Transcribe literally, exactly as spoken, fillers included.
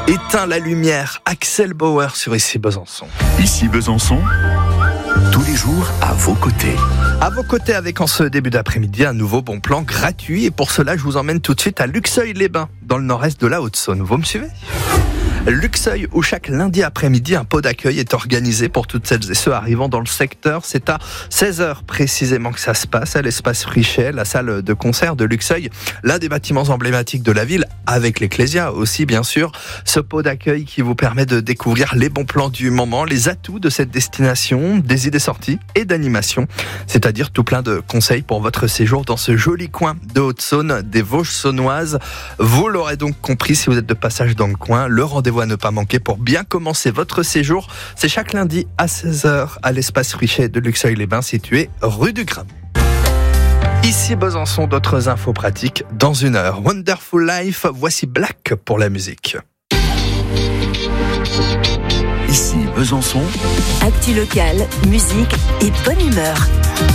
Éteins la lumière, Axel Bauer sur Ici Besançon. Ici Besançon, tous les jours à vos côtés. À vos côtés avec en ce début d'après-midi un nouveau bon plan gratuit et pour cela je vous emmène tout de suite à Luxeuil-les-Bains dans le nord-est de la Haute-Saône. Vous me suivez ? Luxeuil, où chaque lundi après-midi, un pot d'accueil est organisé pour toutes celles et ceux arrivant dans le secteur. C'est à seize heures précisément que ça se passe à l'espace Richet, la salle de concert de Luxeuil, l'un des bâtiments emblématiques de la ville, avec l'Ecclésia aussi bien sûr. Ce pot d'accueil qui vous permet de découvrir les bons plans du moment, les atouts de cette destination, des idées sorties et d'animation, c'est-à-dire tout plein de conseils pour votre séjour dans ce joli coin de Haute-Saône, des Vosges saônoises. Vous l'aurez donc compris si vous êtes de passage dans le coin, le rendez-vous à ne pas manquer pour bien commencer votre séjour. C'est chaque lundi à seize heures à l'espace Richet de Luxeuil-les-Bains situé rue du Gramme. Ici Besançon, d'autres infos pratiques dans une heure. Wonderful Life, voici Black pour la musique. Ici Besançon, actu locale, musique et bonne humeur.